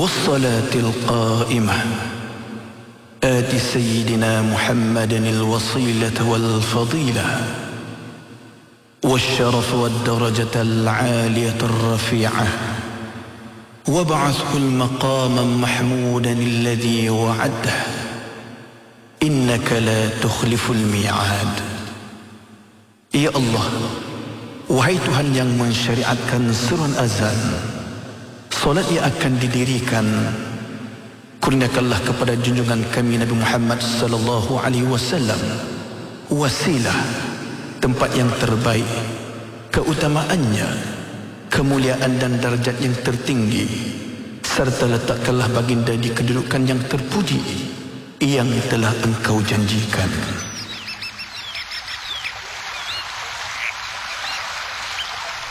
والصلاة القائمة آت سيدنا محمد الوصيلة والفضيلة والشرف والدرجة العالية الرفيعة وابعثه المقام محمودا الذي وعده إنك لا تخلف الميعاد. Ya Allah, wahai Tuhan yang mensyariatkan seruan azan, solat yang akan didirikan, kurniakanlah kepada junjungan kami Nabi Muhammad sallallahu alaihi wasallam wasilah, tempat yang terbaik, keutamaannya, kemuliaan dan darjat yang tertinggi, serta letakkanlah baginda di kedudukan yang terpuji yang telah engkau janjikan.